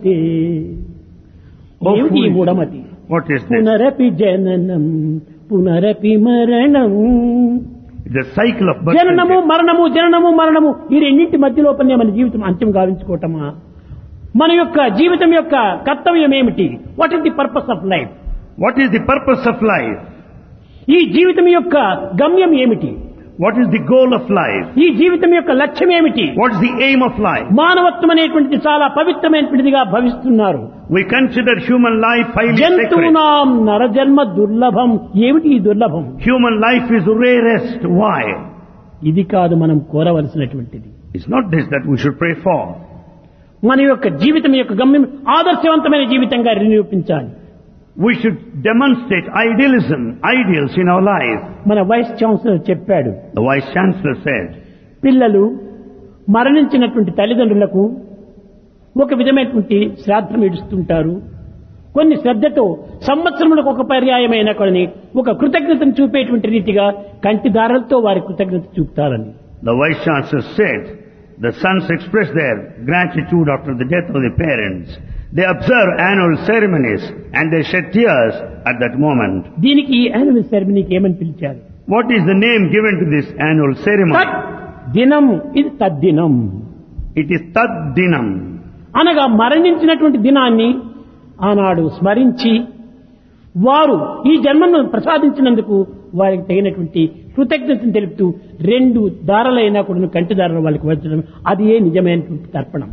మూఢమతే. ఏమిటి ఈ మూఢమతి? What is this? పునరపి జననం పునరపి మరణం. The cycle of birth and Jananamu death. మరణము, జననము మరణము, ఈ రెండింటి మధ్యలోపనే మన జీవితం అంత్యం గావించుకోవటమా? మన యొక్క జీవితం యొక్క కర్తవ్యం ఏమిటి? What is the purpose of life? What is the purpose of life? ఈ జీవితం యొక్క గమ్యం ఏమిటి? What is the goal of life? ఈ జీవితం యొక్క లక్ష్యం ఏమిటి? What is the aim of life? మానవత్వం అనేటువంటిది చాలా పవిత్రమైనటువంటిదిగా భావిస్తున్నారు. We consider human life highly sacred. జంతువునాం నరజన్మ దుర్లభం. ఏమిటి ఈ దుర్లభం? Human life is rarest. Why? ఇది కాదు మనం కోరవలసినటువంటిది. It's not this that we should pray for. మన యొక్క జీవితం యొక్క గమ్యం ఆదర్శవంతమైన జీవితంగా నిరూపించాలి. We should demonstrate ideals in our life. మన వైస్ ఛాన్సలర్ చెప్పాడు, The Vice Chancellor said, పిల్లలు మరణించినటువంటి తల్లిదండ్రులకు ఒక విధమైనటువంటి శ్రాద్ధం ఇడుస్తుంటారు. కొన్ని శ్రద్ధతో సంవత్సరములకు ఒక పర్యాయమైన కొన్ని ఒక కృతజ్ఞతను చూపేటువంటి రీతిగా కంటి దారాలతో వారి కృతజ్ఞత చూపుతారని. the Vice Chancellor said, the sons express their gratitude after the death of the parents. They observe annual ceremonies and they shed tears at that moment. దీనికి ఈ యాన్యువల్ సెరమనీకి ఏమని పిలిచారు? What is the name given to this annual ceremony? తత్ దినం, ఇది తద్దినం. It is Tad Dinam. అనగా మరణించినటువంటి దినాన్ని ఆనాడు స్మరించి వారు ఈ జన్మను ప్రసాదించినందుకు వారికి తగినటువంటి కృతజ్ఞతను తెలుపుతూ 2 దారాలైనా కూడా కంటి దారాలు వాళ్ళకి వచ్చడం, అది ఏ నిజమైనటువంటి తర్పణం.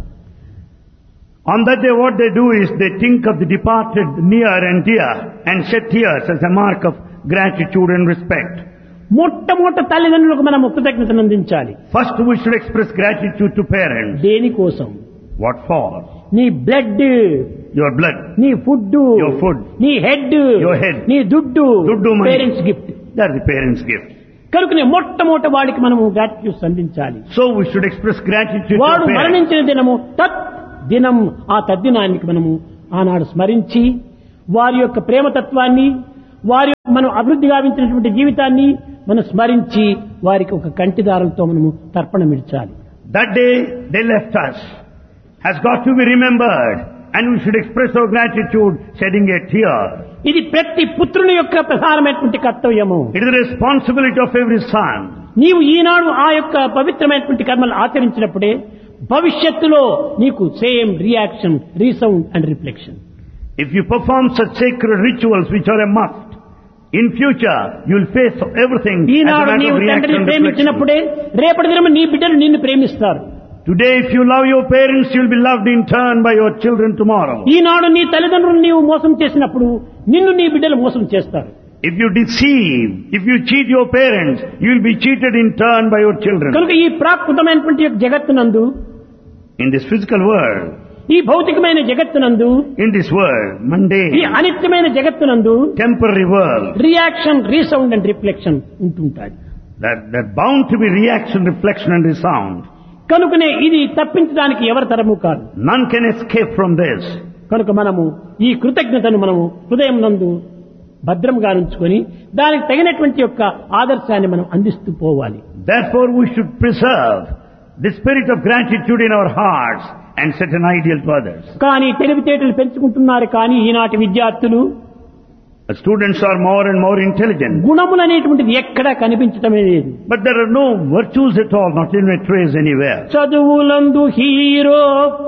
On that day what they do is they think of the departed near and dear and shed tears as a mark of gratitude and respect. మొట్టమొదట తల్లిదండ్రులకు మనం కృతజ్ఞతను అందించాలి. First we should express gratitude to parents. దేనికోసం? What for? నీ blood, Your blood, నీ food, your food, నీ head, your head, నీ దుడ్డు, దుడ్డు money. Parents gift. That's the parents' gift. కనుకనే మొట్టమొదట వాడికి మనము గ్రాటిట్యూడ్ అందించాలి. So we should express gratitude to వాడు parents. మరణించిన దినము తత్ దినం, ఆ తద్దినానికి మనము ఆనాడు స్మరించి వారి యొక్క ప్రేమతత్వాన్ని, వారి మనం అభివృద్ధి గావించినటువంటి జీవితాన్ని మనం స్మరించి వారికి ఒక కంటి దారంతో మనము తర్పణమిడ్చాలి. That day they left us has got to be remembered and we should express our gratitude shedding a tear. ఇది ప్రతి పుత్రుని యొక్క ప్రధానమైనటువంటి కర్తవ్యము. It is the responsibility of every son. నీవు ఈనాడు ఆ యొక్క పవిత్రమైనటువంటి కర్మలు ఆచరించినప్పుడే భవిష్యత్తులో నీకు same reaction, resound and reflection. If you perform such sacred rituals which are a must, in future you will face everything as a Eenadu matter నీవు of reaction తండ్రిని and reflection. ప్రేమించినప్పుడే రేపటి దినం నీ బిడ్డలు నిన్ను ప్రేమిస్తారు. Today if you love your parents, you will be loved in turn by your children tomorrow. ఈనాడు నీ తల్లిదండ్రులు నీవు మోసం చేసినప్పుడు నిన్ను నీ బిడ్డలు మోసం చేస్తారు. If you deceive, if you cheat your parents, you will be cheated in turn by your children. కనుక ఈ ప్రాకృతమైనటువంటి యొక్క జగత్తునందు, In this physical world, ఈ భౌతికమైన జగత్తునందు, in this world, ఈ mundane, అనిత్యమైన జగత్తునందు temporary world, reaction, resound and reflection ఉంటుంటాయి. that bound to be reaction, reflection and resound. కనుకనే ఇది తప్పించడానికి ఎవరి తరము కాదు. None can escape from this. కనుక మనము ఈ కృతజ్ఞతను మనము హృదయం నందు భద్రంగా ఉంచుకొని దానికి తగినటువంటి యొక్క ఆదర్శాన్ని మనం అందిస్తూ పోవాలి. Therefore we should preserve the spirit of gratitude in our hearts and set an ideal to others. కానీ తెలివితేటలు పెంచుకుంటున్నారు. కానీ ఈనాటి విద్యార్థులు The students are more and more intelligent. గుణములు అనేటువంటిది ఎక్కడా కనిపించటమే లేదు. But there are no virtues at all, not even a trace anywhere. చదువులందు hero,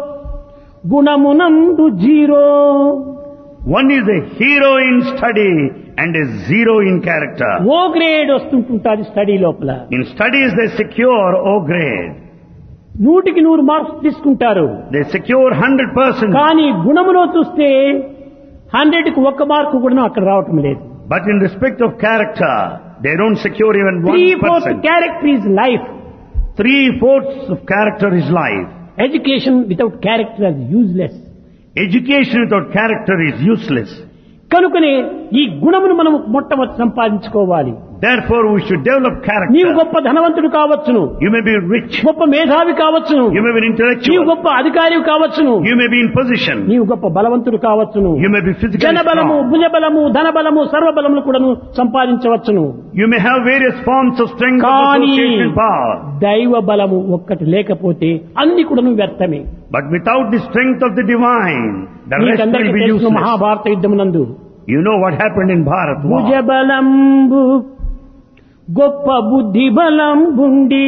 గుణమునందు zero. One is a hero in study and a zero in character. Oh grade వస్తుంటుంటాది study లోపల. In studies they secure O grade. 100కి 100 marks తీసుకుంటారు. They secure 100%. కానీ గుణములో చూస్తే 100కి 1 mark కూడా అక్కడ రావటం లేదు. But in respect of character, they don't secure even 3/4 1%. Character is life. 3/4 of character is life. Education without character is useless. Education without character is useless. కనుకనే ఈ గుణమును మనం మొట్టమొదటి సంపాదించుకోవాలి. Therefore, we should develop నీవు character. గొప్ప ధనవంతుడు కావచ్చును, You may be rich. గొప్ప మేధావి కావచ్చును, You may be నీవు intellectual. గొప్ప అధికారి కావచ్చును, You may be in position. నీవు గొప్ప బలవంతుడు కావచ్చును, You may be physically జనబలము, strong. భుజబలము, ధనబలము, సర్వబలములు కూడాను సంపాదించవచ్చును. You may have various forms of strength, of కానీ association, power. దైవ బలము ఒక్కటి లేకపోతే అన్ని కూడాను వ్యర్థమే. But without the strength of the divine, the rest మీకందరికీ will be తెలుసు useless. Mahabharata యుద్ధమునందు You know what happened in Bharat war. భుజబలంబు గొప్ప బుద్ధి బలంబుండి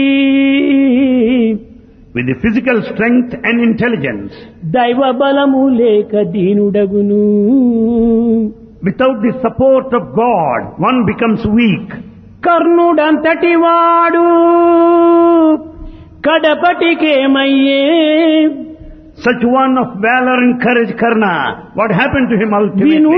With the physical strength and intelligence, దైవ బలము లేక దీనుడగును. without the support of God, one becomes weak. కర్ణుడంతటి వాడు కడపటికేమయ్యే, Such one of valor and courage, Karna, what happened to him ultimately?